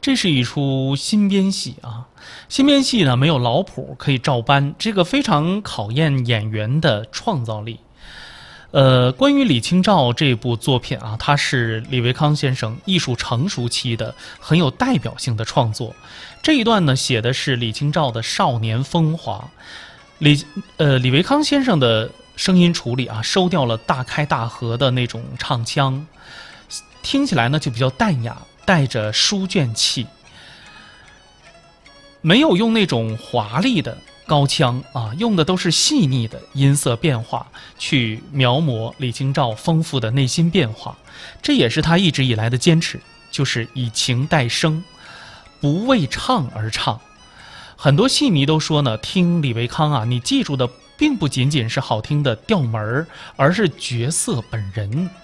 这是一出新编戏啊，新编戏呢没有老谱可以照搬，这个非常考验演员的创造力。关于李清照这部作品啊，它是李维康先生艺术成熟期的很有代表性的创作。这一段呢，写的是李清照的少年风华。李维康先生的声音处理啊，收掉了大开大合的那种唱腔，听起来呢就比较淡雅，带着书卷气，没有用那种华丽的高腔啊，用的都是细腻的音色变化去描摹李清照丰富的内心变化。这也是他一直以来的坚持，就是以情代声，不为唱而唱。很多戏迷都说呢，听李维康啊，你记住的并不仅仅是好听的调门儿，而是角色本人。